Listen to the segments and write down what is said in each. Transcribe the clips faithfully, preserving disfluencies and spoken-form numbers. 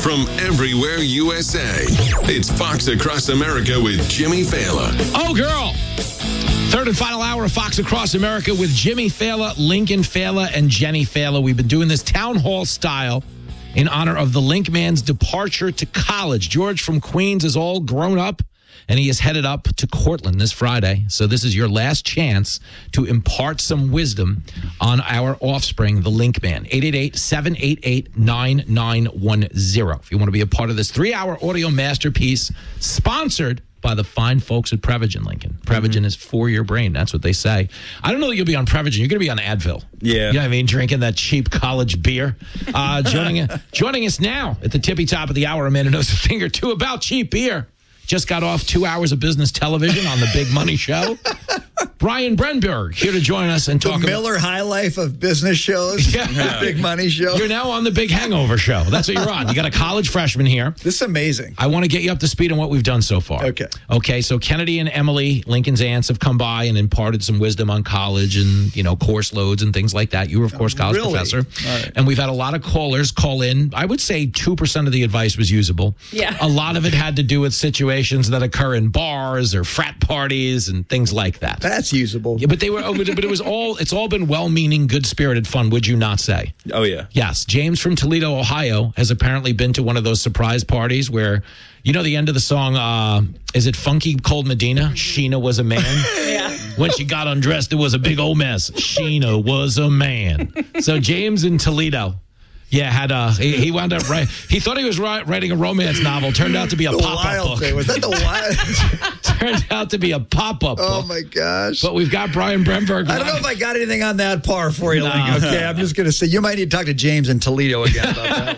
from everywhere U S A. It's Fox Across America with Jimmy Fallon. Oh, girl. Third and final hour of Fox Across America with Jimmy Fallon, Lincoln Fallon, and Jenny Fallon. We've been doing this town hall style in honor of the Link Man's departure to college. George from Queens is all grown up, and he is headed up to Cortland this Friday. So this is your last chance to impart some wisdom on our offspring, the Link Man. eight eight eight, seven eight eight, nine nine one zero. If you want to be a part of this three-hour audio masterpiece sponsored by the fine folks at Prevagen, Lincoln. Prevagen mm-hmm. is for your brain. That's what they say. I don't know that you'll be on Prevagen. You're going to be on Advil. Yeah. You know what I mean? Drinking that cheap college beer. Uh, joining, joining us now at the tippy top of the hour, a man who knows a thing or two about cheap beer. Just got off two hours of business television on the Big Money Show. Brian Brenberg here to join us and talk the Miller about High Life of business shows. Yeah. The Big Money Show. You're now on the Big Hangover Show. That's what you're on. You got a college freshman here. This is amazing. I want to get you up to speed on what we've done so far. Okay. Okay, so Kennedy and Emily, Lincoln's aunts, have come by and imparted some wisdom on college and, you know, course loads and things like that. You were, of course, college really? professor. Right. And we've had a lot of callers call in. I would say two percent of the advice was usable. Yeah. A lot of it had to do with situations that occur in bars or frat parties and things like that. That's usable. Yeah, but they were, but it was all, it's all been well-meaning, good-spirited fun, would you not say? Oh, yeah. Yes. James from Toledo, Ohio, has apparently been to one of those surprise parties where, you know, the end of the song, uh, is it Funky Cold Medina? Sheena was a man. Yeah. When she got undressed, it was a big old mess. Sheena was a man. So James in Toledo. Yeah, had a he, he wound up right. He thought he was ri- writing a romance novel. Turned out to be a The pop-up wild book. thing. Was that the wild? Turned out to be a pop-up Oh book. my gosh! But we've got Brian Bremberg. I don't know if I got anything on that par for you, No. Lincoln. Okay, I'm just going to say you might need to talk to James in Toledo again about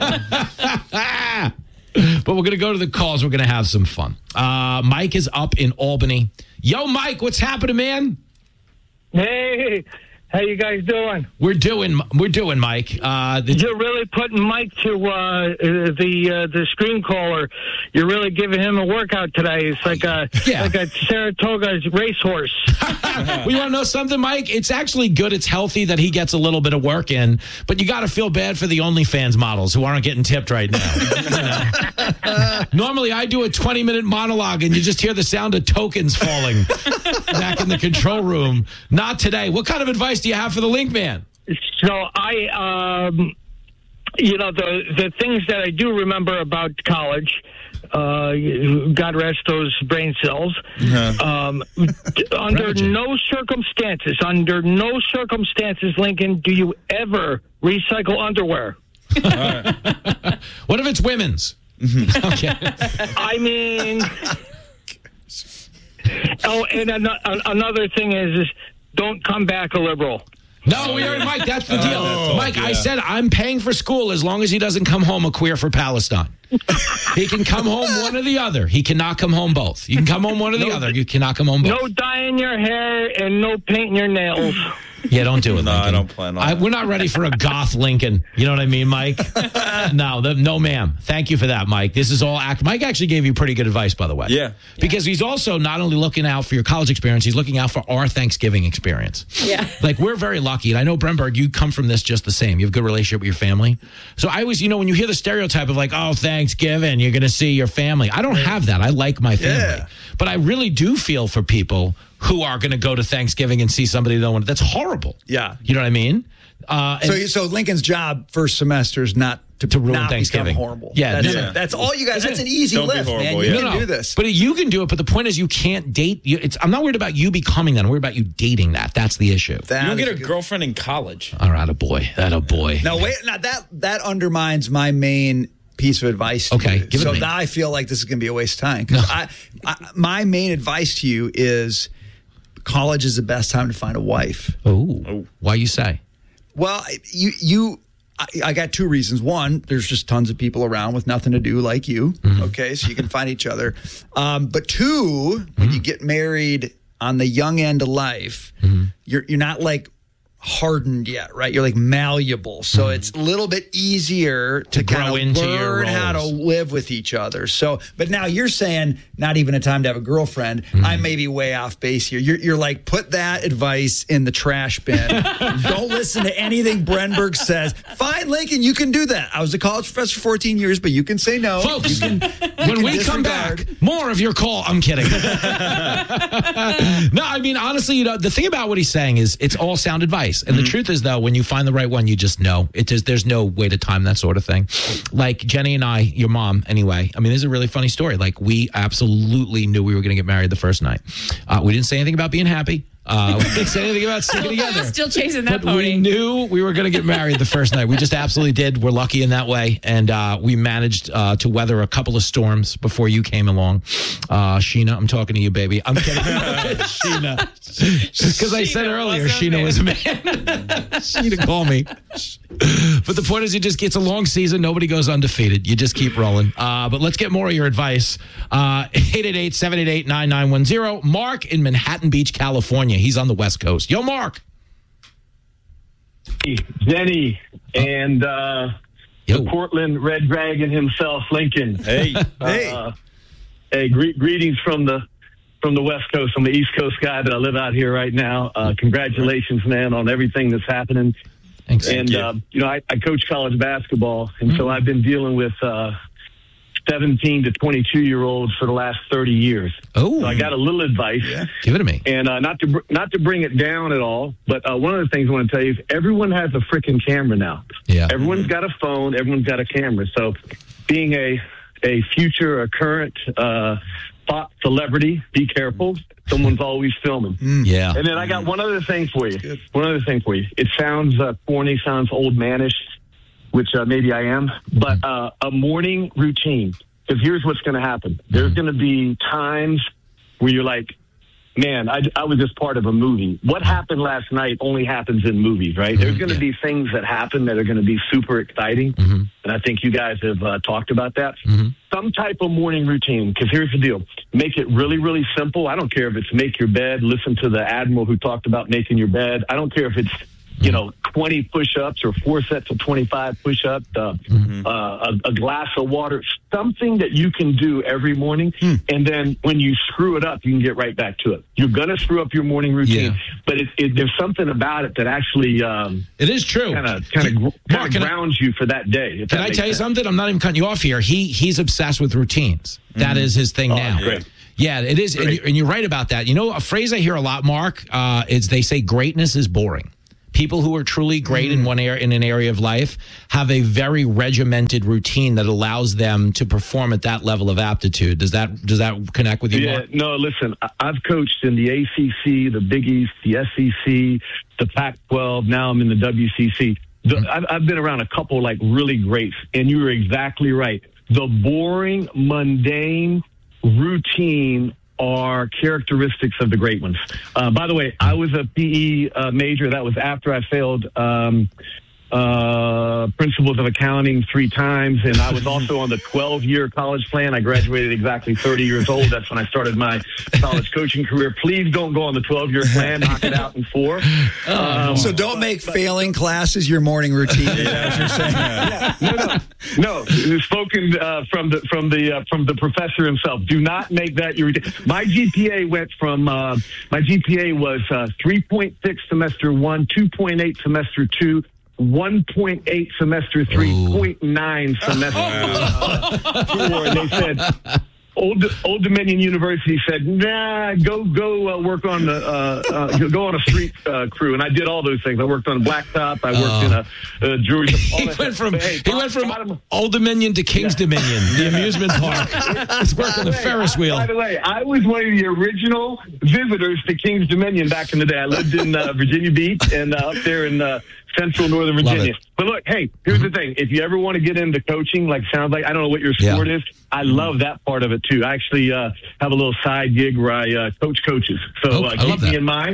that one. But we're going to go to the calls. We're going to have some fun. Uh, Mike is up in Albany. Yo, Mike, what's happening, man? Hey, how you guys doing? We're doing, we're doing, Mike. Uh, the, You're really putting Mike to uh, the uh, the screen caller. You're really giving him a workout today. It's like a Yeah. like a Saratoga racehorse. well, you want to know something, Mike? It's actually good. It's healthy that he gets a little bit of work in, but you got to feel bad for the OnlyFans models who aren't getting tipped right now. You know? Normally, I do a twenty-minute monologue, and you just hear the sound of tokens falling back in the control room. Not today. What kind of advice do you have for the Link Man? So I, um, you know, the the things that I do remember about college. Uh, God rest those brain cells. Uh-huh. Um, under Prevagen. no circumstances, under no circumstances, Lincoln, do you ever recycle underwear? What if it's women's? Okay. I mean, oh, and an- another thing is, is don't come back a liberal. No, we already, Mike, that's the deal. Oh, Mike, I yeah. said I'm paying for school as long as he doesn't come home a queer for Palestine. He can come home one or the other. He cannot come home both. You can come home one or the No. other. You cannot come home both. No dyeing your hair and no painting your nails. Yeah, don't do it, No, I Lincoln. don't plan on I, it. We're not ready for a goth Lincoln. You know what I mean, Mike? No, the, no, ma'am. Thank you for that, Mike. This is all act. Mike actually gave you pretty good advice, by the way. Yeah. Because he's also not only looking out for your college experience, he's looking out for our Thanksgiving experience. Yeah. Like, we're very lucky. And I know, Bremberg, you come from this just the same. You have a good relationship with your family. So I always, you know, when you hear the stereotype of like, oh, Thanksgiving, you're going to see your family. I don't have that. I like my family. Yeah. But I really do feel for people who are going to go to Thanksgiving and see somebody they don't want. That's horrible. Yeah. You know what I mean? Uh, and- So, so Lincoln's job first semester is not to, To ruin not Thanksgiving. become horrible. Yeah, that's, yeah. that's all you guys. That's an easy Don't be lift, man. horrible, You yeah. can do this. But you can do it. But the point is, you can't date. You, it's, I'm not worried about you becoming that. I'm worried about you dating that. That's the issue. That You don't is get a good- girlfriend in college. All right, a boy. That a boy. No, wait. Now that that undermines my main piece of advice to Okay, you. give it so to me. now I feel like this is going to be a waste of time. 'Cause I, I, my main advice to you is college is the best time to find a wife. Oh, why you say? Well, you you. I, I got two reasons. One, there's just tons of people around with nothing to do like you. Mm-hmm. Okay, so you can find each other. Um, but two, when Mm-hmm. you get married on the young end of life, Mm-hmm. you're you're not like hardened yet, right? You're like malleable. So Mm-hmm. it's a little bit easier to, To grow kind of into your learn how to roles. live with each other. So, but now you're saying not even a time to have a girlfriend. Mm-hmm. I may be way off base here. You're, you're like, put that advice in the trash bin. Don't listen to anything Brenberg says. Fine, Lincoln, you can do that. I was a college professor for fourteen years, but you can say no. Folks, you can, when can we come disregard. back, more of your call. I'm kidding. No, I mean, honestly, you know, the thing about what he's saying is it's all sound advice. And the truth is, though, when you find the right one, you just know. It is, there's no way to time that sort of thing. Like Jenny and I, your mom, anyway. I mean, this is a really funny story. Like, we absolutely knew we were going to get married the first night. Uh, we didn't say anything about being happy. Uh, we didn't say anything about sticking together. Still chasing that But pony. we knew we were going to get married the first night. We just absolutely did. We're lucky in that way. And uh, we managed uh, to weather a couple of storms before you came along. Uh, Sheena, I'm talking to you, baby. I'm kidding. Sheena. Because I said Sheena earlier, was a Sheena man. was a man. Sheena, call me. But the point is, it just gets a long season. Nobody goes undefeated. You just keep rolling. Uh, but let's get more of your advice. Uh, eight eight eight, seven eight eight, nine nine one zero. Mark in Manhattan Beach, California. He's on the West Coast. Yo, Mark. Jenny and uh, Yo. the Portland Red Dragon himself, Lincoln. Hey, hey. Uh, hey, gre- greetings from the from the West Coast. I'm the East Coast guy, but I live out here right now. Uh, congratulations, man, on everything that's happening. Thanks. And you. uh, you know, I, I coach college basketball, and so I've been dealing with uh, seventeen to twenty-two year olds for the last thirty years. Oh. So I got a little advice. Give it to me. And uh, not to br- not to bring it down at all, but uh, one of the things I want to tell you is everyone has a freaking camera now. Yeah. Everyone's got a phone. Everyone's got a camera. So, being a a future, a current uh, pop celebrity, be careful. Someone's always filming. Yeah. And then I got one other thing for you. One other thing for you. It sounds uh, corny, sounds old manish, which uh, maybe I am, but uh, a morning routine. Because here's what's going to happen. There's going to be times where you're like, man, I, I was just part of a movie. What happened last night only happens in movies, right? There's going to be things that happen that are going to be super exciting. Mm-hmm. And I think you guys have uh, talked about that. Mm-hmm. Some type of morning routine, because here's the deal. Make it really, really simple. I don't care if it's make your bed, listen to the Admiral who talked about making your bed. I don't care if it's, you know, twenty push-ups or four sets of twenty-five push-ups, uh, mm-hmm. uh, a, a glass of water, something that you can do every morning. Hmm. And then when you screw it up, you can get right back to it. You're going to screw up your morning routine, Yeah. but it, it, there's something about it that actually um, It is true. kind of kind Mark, of can I- grounds you for that day. if Can that I makes tell you sense. something? I'm not even cutting you off here. He he's obsessed with routines. That is his thing Oh, now. great. Yeah, it is, and, Great. you, and you're right about that. You know, a phrase I hear a lot, Mark, uh, is they say greatness is boring. People who are truly great Mm. in one area, in an area of life, have a very regimented routine that allows them to perform at that level of aptitude. Does that does that connect with you, Yeah, Mark? no, listen, I- I've coached in the A C C, the Big East, the S E C, the Pac twelve. Now I'm in the W C C. The, I've, I've been around a couple like really greats, and you were exactly right. The boring, mundane routine are characteristics of the great ones. Uh, by the way, I was a P E uh, major. That was after I failed um, uh, principles of accounting three times, and I was also on the twelve-year college plan. I graduated exactly thirty years old. That's when I started my college coaching career. Please don't go on the twelve-year plan. Knock it out in four. Um, So don't make failing classes your morning routine. Is that what you're saying? yeah, no, no, no. It was spoken uh, from the from the uh, from the professor himself. Do not make that your. My G P A went from uh, my G P A was uh, three point six semester one, two point eight semester two. one point eight semester three, zero point nine semester uh, four. And they said, Old Old Dominion University said, nah, go go uh, work on the uh, uh, go on a street uh, crew, and I did all those things. I worked on a blacktop. I worked Oh. in a, a jewelry. He went from he went from Old Dominion to King's Dominion, the amusement park. He's working the Ferris wheel. By the way, I was one of the original visitors to King's Dominion back in the day. I lived in uh, Virginia Beach and uh, up there in uh, central Northern Love Virginia. it. But look, hey, here's the thing. If you ever want to get into coaching, like sounds like, I don't know what your Yeah. sport is. I love that part of it too. I actually uh, have a little side gig where I uh, coach coaches. So Oh, uh, I keep love me that. in mind.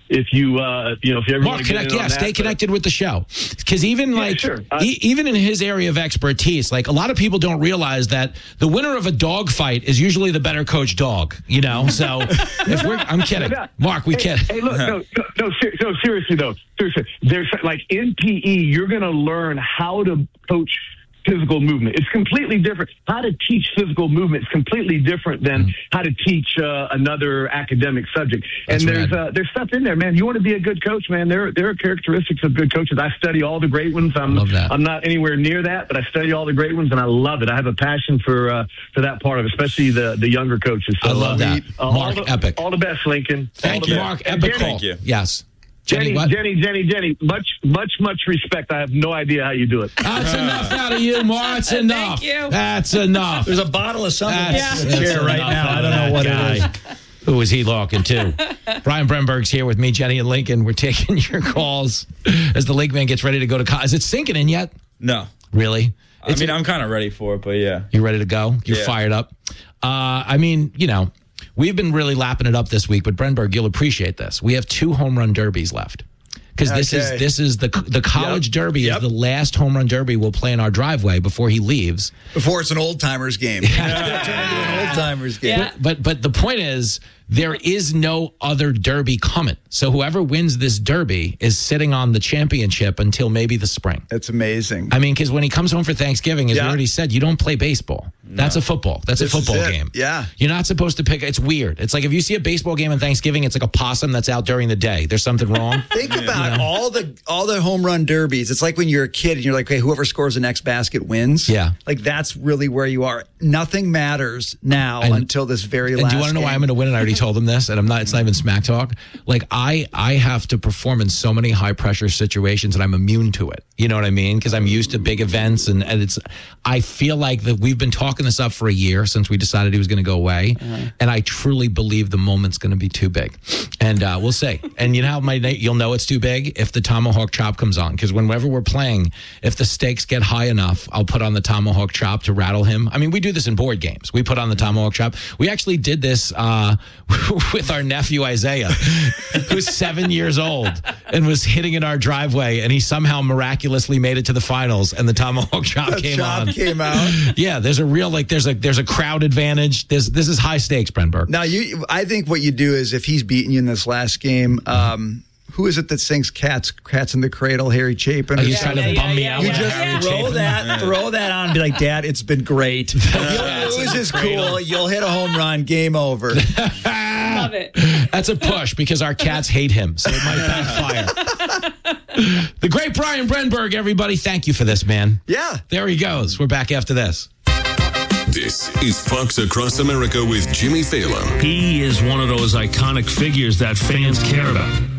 if you, uh, you know, if you ever Mark, want to get connect, in yeah, on stay that, connected with the show. Because even Yeah, like, sure. Uh, e- even in his area of expertise, like a lot of people don't realize that the winner of a dog fight is usually the better coached dog, you know? So if we're, I'm kidding. Yeah. Mark, we hey, kid. Hey, look, no, no, no, ser- no, seriously though, seriously, there's like in P E, you're going to learn how to coach physical movement. It's completely different. How to teach physical movement is completely different than mm. how to teach uh, another academic subject. That's and there's rad. uh, there's stuff in there, man. You want to be a good coach, man. There there are characteristics of good coaches. I study all the great ones. I'm love that. I'm not anywhere near that, but I study all the great ones, and I love it. I have a passion for uh, for that part of it, especially the the younger coaches. So, I love uh, that. Uh, Mark, all the, epic. All the best, Lincoln. Thank all you, the best. Mark. And Epic Jenny, call. you. Yes. Jenny, Jenny, what? Jenny, Jenny, Jenny, much, much, much respect. I have no idea how you do it. That's enough out of you, Mark. That's enough. you. That's enough. There's a bottle of something That's, in the chair that's right enough now. out I of don't know that what guy. it is. Who is he talking to? Brian Brenberg's here with me, Jenny and Lincoln. We're taking your calls as the Link Man gets ready to go to college. Is it sinking in yet? No. Really? I mean, I'm kind of ready for it, but yeah. You ready to go? You're Yeah. fired up. Uh, I mean, you know, we've been really lapping it up this week, but Brenberg, you'll appreciate this. We have two home run derbies left. Because this Okay. is this is the the college Yep. derby Yep. is the last home run derby we'll play in our driveway before he leaves. Before it's an old timers game. It's going to turn into an old timers game. Yeah. But but the point is, there is no other derby coming. So whoever wins this derby is sitting on the championship until maybe the spring. That's amazing. I mean, because when he comes home for Thanksgiving, as Yeah. we already said, you don't play baseball. That's a football. That's This a is football it. game. Yeah. You're not supposed to pick. It's weird. It's like if you see a baseball game on Thanksgiving, it's like a possum that's out during the day. There's something wrong. Think about all the all the home run derbies. It's like when you're a kid and you're like, okay, whoever scores the next basket wins. Yeah. Like that's really where you are. Nothing matters now And- until this very And last do you want to know why game. I'm going to win? And I already told them this, and I'm not. It's not even smack talk. Like I, I have to perform in so many high pressure situations, and I'm immune to it. You know what I mean? Because I'm used to big events, and, and it's. I feel like that we've been talking this up for a year since we decided he was going to go away, Uh-huh. and I truly believe the moment's going to be too big, and uh, we'll see. And you know how my you'll know it's too big if the tomahawk chop comes on, because whenever we're playing, if the stakes get high enough, I'll put on the tomahawk chop to rattle him. I mean, we do this in board games. We put on the tomahawk chop. We actually did this uh, with our nephew Isaiah, who's seven years old and was hitting in our driveway, and he somehow miraculously made it to the finals, and the tomahawk chop The came chop on. came out. Yeah, there's a real like there's a there's a crowd advantage. There's this is high stakes, Brenberg. Now you, I think what you do is if he's beating you in this last game, um, who is it that sings "Cats"? Cats in the Cradle, Harry Chapin. Are or you something? trying to yeah, bum me yeah, out? You with just Harry throw Chapin? that, throw that on, and be like, "Dad, it's been great." You'll lose is cool. You'll hit a home run. Game over. Love it. That's a push because our cats hate him, so it might backfire. The great Brian Brenberg, everybody, thank you for this, man. Yeah. There he goes. We're back after this. This is Fox Across America with Jimmy Fallon. He is one of those iconic figures that fans care about.